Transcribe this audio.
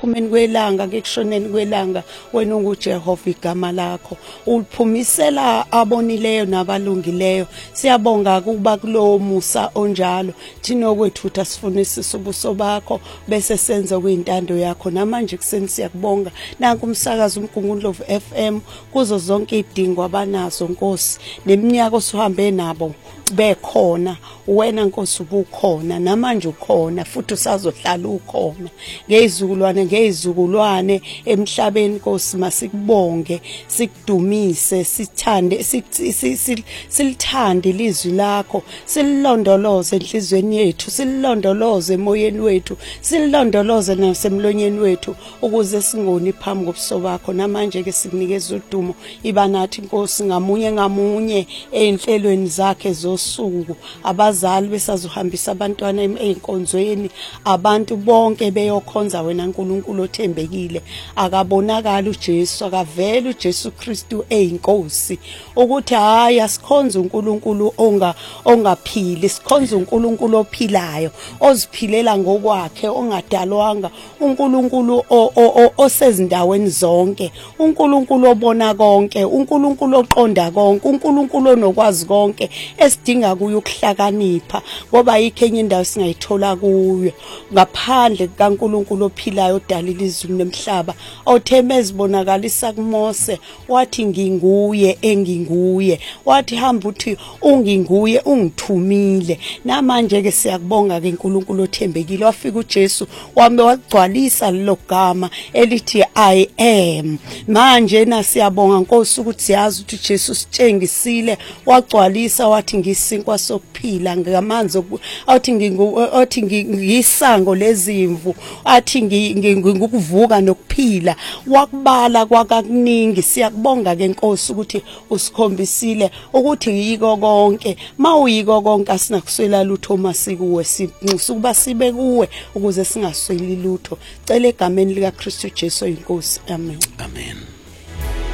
ekuphumeni kwelanga kekushoneni kwelanga wena unguJehova igama lakho uliphumisela abonileyo nabalungileyo siyabonga kuba kulowo musa onjalo thina okwethutha sifunisisa ubuso bakho bese senza kuyintando yakho namanje kuseni siyakubonga nanku umsakazo uMgungundlovu FM kuzo zonke idingo abanazo Nkosi neminyaka osuhambe nabo bekhona wena Nkosi ubukhona namanje ukhona futhi usazohlala ukhona ngezizukulwane emhlabeni Nkosi masikubonge sikudumise sithande silithande ilizwi lakho sililondoloze enhlizweni yethu sililondoloze emoyeni wethu sililondoloze nasemlonyeni wethu ukuze singoni phambi kobuso bakho namanje ke sikunikeza udumo iba nathi Nkosi ngamunye einhlelweni zakhe zosuku abazali besazohambisa abantwana einkonzweni abantu bonke beyokhonza wena uNkulunkulu othembekile akabonakala uJesu akavela uJesu Kristu eyinkosi ukuthi hayi asikhonza uNkulunkulu ongaphili sikhonza uNkulunkulu ophilayo oziphilela ngokwakhe ongadalwanga uNkulunkulu osezindaweni zonke uNkulunkulu obona konke uNkulunkulu oqonda konke uNkulunkulu onokwazi konke esidinga kuyo ukuhlakanipha ngoba yikhenye indawo singayithola kuyo ngaphandle kaNkulunkulu ophilayo odalile izulu nemhlaba othemeza bonakalisa kuMose wathi nginguye enginguye wathi hamba uthi unginguye ungithumile namanje ke siyakubonga ke uNkulunkulu othembekile wafika uJesu wambe wagcwalisa lo gama elithi I am manje na siyabonga Nkosi ukuthi siyazi ukuthi uJesu sitshengisile wagcwalisa wathi ngisinkwa sokuphila ngamanzi athi ngiyisango lezimvu athi ngikuvuka nokuphila wakubala kwakakuningi siyakubonga ke Nkosi ukuthi usikhombisile ukuthi yiko konke mawuyiko konke asinakuswela lutho masikuwe sikuba sibe kuwe ukuze singasweli lutho cela egameni lika Kristu Jesu inkosi amen